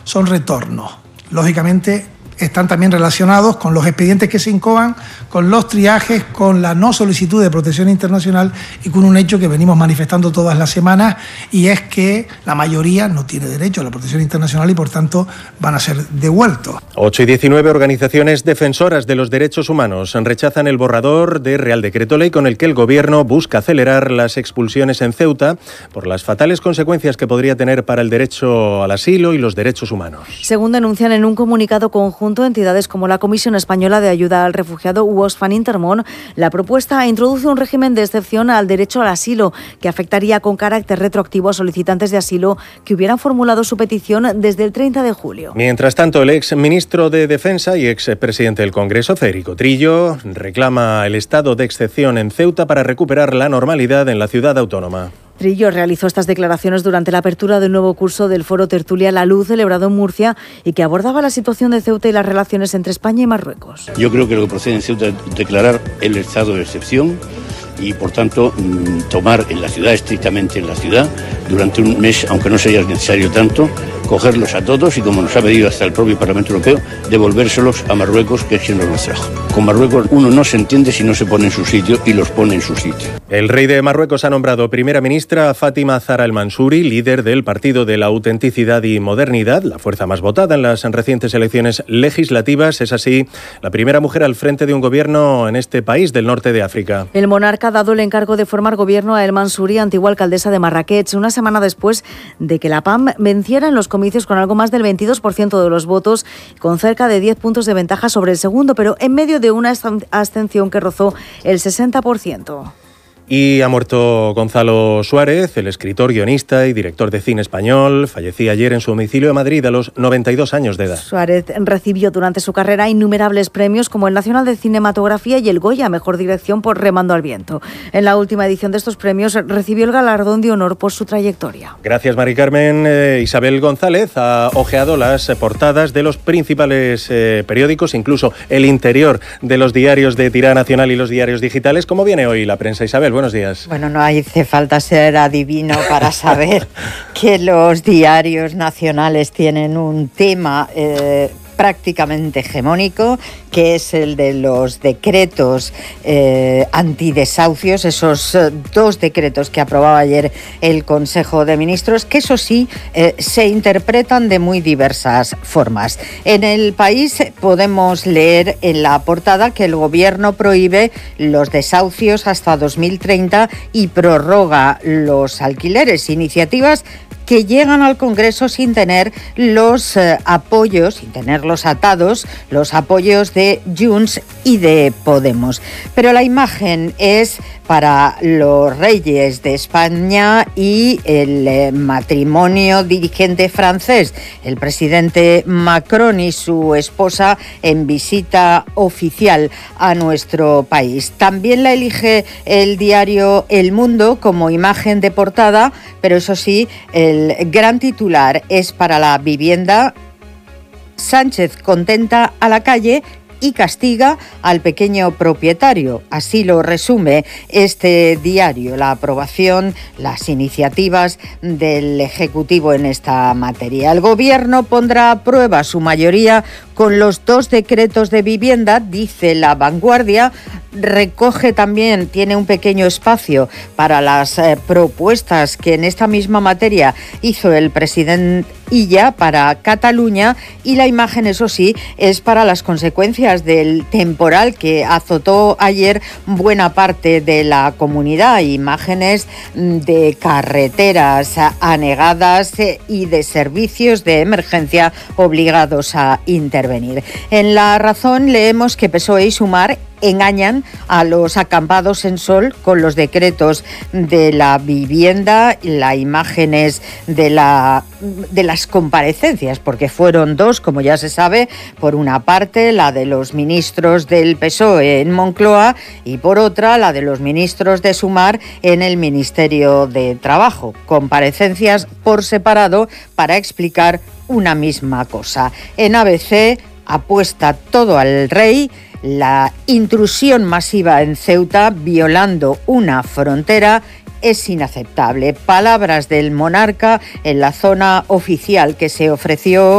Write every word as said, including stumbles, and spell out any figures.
son retornos. Lógicamente, están también relacionados con los expedientes que se incoan, con los triajes, con la no solicitud de protección internacional y con un hecho que venimos manifestando todas las semanas, y es que la mayoría no tiene derecho a la protección internacional y por tanto van a ser devueltos. ocho y diecinueve organizaciones defensoras de los derechos humanos rechazan el borrador de Real Decreto Ley con el que el Gobierno busca acelerar las expulsiones en Ceuta por las fatales consecuencias que podría tener para el derecho al asilo y los derechos humanos. Según denuncian en un comunicado conjunto entidades como la Comisión Española de Ayuda al Refugiado u Oxfam Intermón, la propuesta introduce un régimen de excepción al derecho al asilo que afectaría con carácter retroactivo a solicitantes de asilo que hubieran formulado su petición desde el treinta de julio. Mientras tanto, el ex ministro de Defensa y ex presidente del Congreso, Federico Trillo, reclama el estado de excepción en Ceuta para recuperar la normalidad en la ciudad autónoma. Trillo realizó estas declaraciones durante la apertura del nuevo curso del Foro Tertulia La Luz, celebrado en Murcia, y que abordaba la situación de Ceuta y las relaciones entre España y Marruecos. Yo creo que lo que procede en Ceuta es declarar el estado de excepción y, por tanto, tomar en la ciudad, estrictamente en la ciudad, durante un mes, aunque no sea necesario tanto, cogerlos a todos y, como nos ha pedido hasta el propio Parlamento Europeo, devolvérselos a Marruecos, que es quien los trajo. Con Marruecos uno no se entiende si no se pone en su sitio, y los pone en su sitio. El rey de Marruecos ha nombrado primera ministra a Fátima Zahra El Mansouri, líder del Partido de la Autenticidad y Modernidad, la fuerza más votada en las recientes elecciones legislativas. Es así la primera mujer al frente de un gobierno en este país del norte de África. El monarca ha dado el encargo de formar gobierno a El Mansouri, antigua alcaldesa de Marrakech, una semana después de que la P A M venciera en los comicios con algo más del veintidós por ciento de los votos, con cerca de diez puntos de ventaja sobre el segundo, pero en medio de una abstención que rozó el sesenta por ciento. Y ha muerto Gonzalo Suárez, el escritor, guionista y director de cine español. Fallecía ayer en su domicilio de Madrid a los noventa y dos años de edad. Suárez recibió durante su carrera innumerables premios como el Nacional de Cinematografía y el Goya, Mejor Dirección por Remando al Viento. En la última edición de estos premios recibió el galardón de honor por su trayectoria. Gracias, Mari Carmen. Eh, Isabel González ha ojeado las portadas de los principales eh, periódicos, incluso el interior de los diarios de tirada nacional y los diarios digitales. ¿Cómo viene hoy la prensa, Isabel? Buenos días. Bueno, no hace falta ser adivino para saber que los diarios nacionales tienen un tema eh, prácticamente hegemónico, que es el de los decretos eh, antidesahucios, esos eh, dos decretos que aprobaba ayer el Consejo de Ministros, que eso sí, eh, se interpretan de muy diversas formas. En El País podemos leer en la portada que el Gobierno prohíbe los desahucios hasta dos mil treinta y prorroga los alquileres, iniciativas que llegan al Congreso sin tener los eh, apoyos, sin tenerlos atados, los apoyos de Junts y de Podemos. Pero la imagen es para los reyes de España y el eh, matrimonio dirigente francés, el presidente Macron y su esposa en visita oficial a nuestro país. También la elige el diario El Mundo como imagen de portada, pero eso sí, el gran titular es para la vivienda. Sánchez contenta a la calle y castiga al pequeño propietario. Así lo resume este diario, la aprobación, las iniciativas del Ejecutivo en esta materia. El Gobierno pondrá a prueba su mayoría con los dos decretos de vivienda, dice La Vanguardia. Recoge también, tiene un pequeño espacio para las eh, propuestas que en esta misma materia hizo el presidente Illa para Cataluña, y la imagen, eso sí, es para las consecuencias del temporal que azotó ayer buena parte de la comunidad. Imágenes de carreteras anegadas y de servicios de emergencia obligados a intervenir. En La Razón leemos que P S O E y Sumar engañan a los acampados en Sol con los decretos de la vivienda. La imagen es de, la, de las comparecencias, porque fueron dos, como ya se sabe, por una parte la de los ministros del P S O E en Moncloa y por otra la de los ministros de Sumar en el Ministerio de Trabajo. Comparecencias por separado para explicar una misma cosa. En A B C apuesta todo al rey. La intrusión masiva en Ceuta, violando una frontera, es inaceptable. Palabras del monarca en la zona oficial que se ofreció